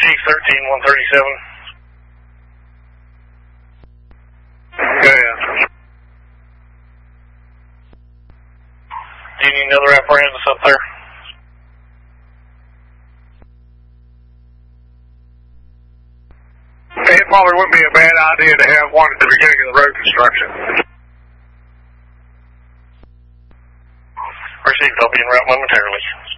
Chief 13137. Yeah. Do you need another apparatus up there? It probably wouldn't be a bad idea to have one at the beginning of the road construction. Received, I'll be en route momentarily.